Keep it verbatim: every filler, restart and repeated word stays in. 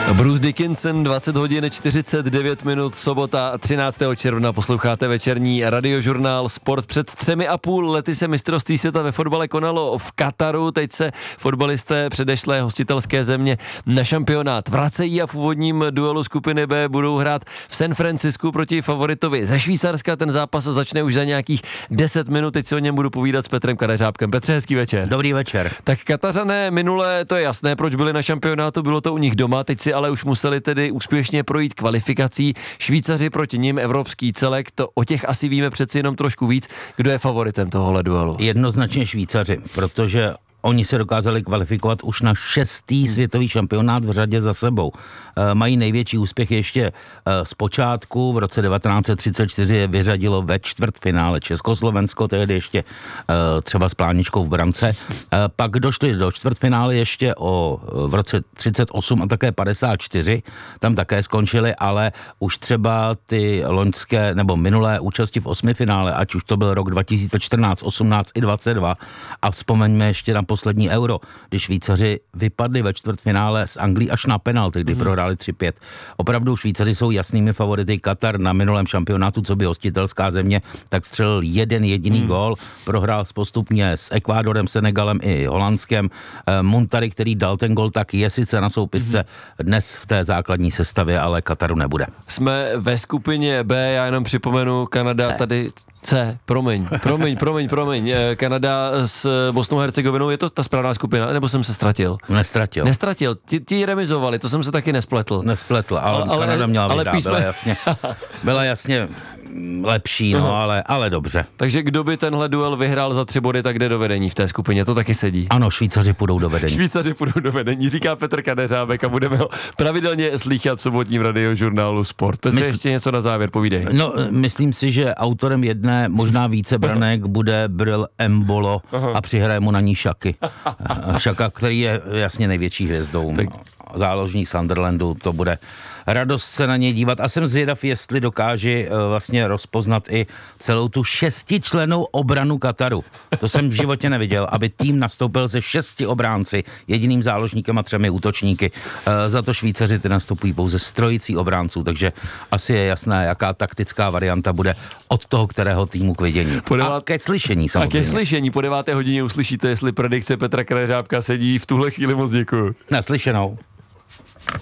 Bruce Dickinson, dvacet hodin čtyřicet devět minut, sobota třináctého června, posloucháte večerní radiožurnál Sport. Před třemi a půl lety se mistrovství světa ve fotbale konalo v Kataru, teď se fotbalisté předešlé hostitelské země na šampionát vracejí a v úvodním duelu skupiny B budou hrát v San Francisku proti favoritovi ze Švýcarska. Ten zápas začne už za nějakých deset minut, teď si o něm budu povídat s Petrem Kadeřábkem. Petře, hezký večer. Dobrý večer. Tak Katařané minule, to je jasné, proč byli na šampionátu, bylo to u nich doma, teď si ale už museli tedy úspěšně projít kvalifikací. Švýcaři proti nim, evropský celek, to o těch asi víme přeci jenom trošku víc. Kdo je favoritem tohohle duelu? Jednoznačně Švýcaři, protože oni se dokázali kvalifikovat už na šestý hmm. světový šampionát v řadě za sebou. E, mají největší úspěch ještě e, z počátku. V roce devatenáct set třicet čtyři je vyřadilo ve čtvrtfinále Československo, tehdy ještě e, třeba s Pláničkou v brance. E, pak došli do čtvrtfinále ještě o, v roce třicet osm a také padesát čtyři. Tam také skončili, ale už třeba ty loňské nebo minulé účasti v osmifinále, ať už to byl rok dva tisíce čtrnáct, osmnáct i dvacet dva, a vzpomeňme ještě na poslední euro, když Švýcaři vypadli ve čtvrtfinále s Anglií až na penalty, kdy mm-hmm. prohráli tři pět. Opravdu Švýcaři jsou jasnými favority. Katar na minulém šampionátu, co by hostitelská země, tak střelil jeden jediný mm. gól, prohrál postupně s Ekvádorem, Senegalem i Holandskem. Muntari, který dal ten gól, tak je sice na soupisce mm-hmm. dnes v té základní sestavě, ale Kataru nebude. Jsme ve skupině B, já jenom připomenu, Kanada C. tady... C, promiň, promiň, promiň, promiň. Kanada s Bosnou a Hercegovinou, je to ta správná skupina, nebo jsem se ztratil? Nestratil. Nestratil, ti, ti remizovali, to jsem se taky nespletl. Nespletl, ale, ale Kanada měla vyhrát, písme... byla jasně, byla jasně lepší, no, ale, ale dobře. Takže kdo by tenhle duel vyhrál za tři body, tak jde do vedení v té skupině, to taky sedí. Ano, Švýcaři půjdou do vedení. Švýcaři půjdou do vedení, říká Petr Kadeřábek a budeme ho pravidelně slýchat v sobotním radiožurnálu Sport. Petře, Mysl... ještě něco na závěr, povídej. No, myslím si, že autorem jedné, možná více branek bude Bril Embolo a přihraje mu na ní Šaky. Šaka, který je jasně největší hvězdou. Tak... záložník Sunderlandu, to bude radost se na něj dívat a jsem zvědav, jestli dokáže uh, vlastně rozpoznat i celou tu šestičlennou obranu Kataru. To jsem v životě neviděl, aby tým nastoupil se šesti obránci, jediným záložníkem a třemi útočníky. Uh, za to Švýcaři ty nastupují pouze s trojicí obránců, takže asi je jasné, jaká taktická varianta bude od toho, kterého týmu k vidění. Devát... A ke slyšení samozřejmě. A ke slyšení po deváté hodině uslyšíte, jestli predikce Petra Kadeřábka sedí. V tuhle chvíli moc děkuju. Naslyšenou.